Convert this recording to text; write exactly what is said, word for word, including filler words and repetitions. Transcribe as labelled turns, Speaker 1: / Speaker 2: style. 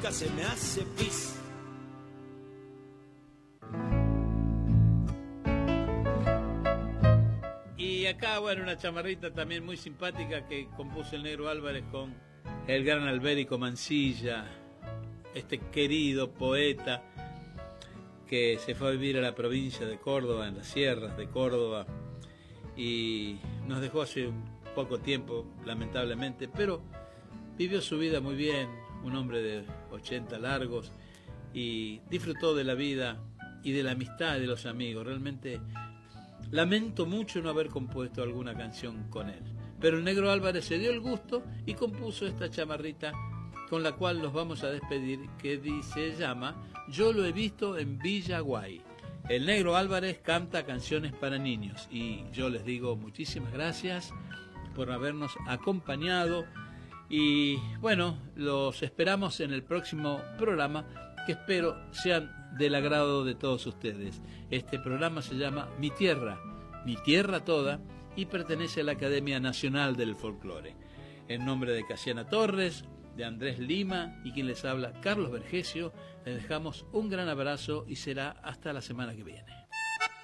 Speaker 1: música se me hace pis.
Speaker 2: Y acá, bueno, una chamarrita también muy simpática que compuso el Negro Álvarez con el gran Albérico Mansilla, este querido poeta que se fue a vivir a la provincia de Córdoba, en las sierras de Córdoba, y nos dejó hace un poco tiempo, lamentablemente, pero vivió su vida muy bien, un hombre de ochenta largos, y disfrutó de la vida y de la amistad de los amigos. Realmente lamento mucho no haber compuesto alguna canción con él, pero el Negro Álvarez se dio el gusto y compuso esta chamarrita con la cual nos vamos a despedir, que dice, se llama Yo lo he visto en Villaguay. El Negro Álvarez canta canciones para niños y yo les digo muchísimas gracias por habernos acompañado y bueno, los esperamos en el próximo programa, que espero sean del agrado de todos ustedes. Este programa se llama Mi Tierra, Mi Tierra Toda, y pertenece a la Academia Nacional del Folclore. En nombre de Casiana Torres, de Andrés Lima y quien les habla, Carlos Vergesio, les dejamos un gran abrazo y será hasta la semana que viene.